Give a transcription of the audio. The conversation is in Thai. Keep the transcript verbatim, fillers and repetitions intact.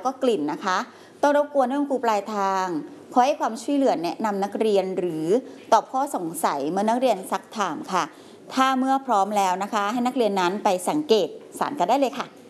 ก็กลิ่นนะคะต้องรบกวนให้คุณครูปลายทางขอให้ความช่วยเหลือแนะนำนักเรียนหรือตอบข้อสงสัยเมื่อนักเรียนซักถามค่ะถ้าเมื่อพร้อมแล้วนะคะให้นักเรียนนั้นไปสังเกตสารกันได้เลยค่ะ